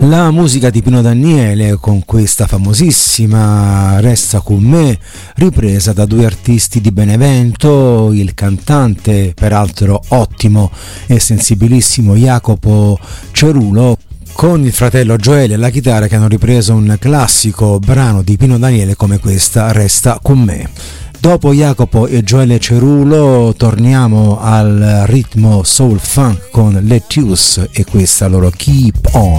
La musica di Pino Daniele con questa famosissima Resta con me, ripresa da due artisti di Benevento, il cantante peraltro ottimo e sensibilissimo Jacopo Cerulo con il fratello Gioele alla chitarra, che hanno ripreso un classico brano di Pino Daniele come questa Resta con me. Dopo Jacopo e Gioele Cerulo torniamo al ritmo soul funk con Lettuce e questa loro Keep On.